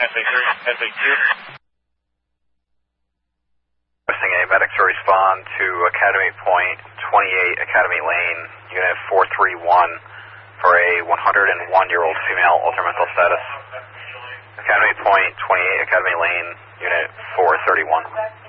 SAQ. Requesting a medic to respond to Academy Point 28 Academy Lane, Unit 431, for a 101-year-old female ultramental status. Academy Point 28 Academy Lane, Unit 431.